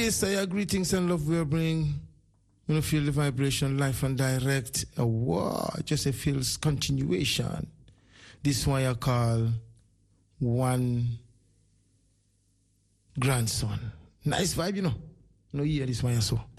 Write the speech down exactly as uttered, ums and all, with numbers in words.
Yes, I agree. Greetings and love will bring. You know, feel the vibration, life and direct. A wow, just a feels continuation. This one I call One Grandson. Nice vibe, you know. No, hear this one so.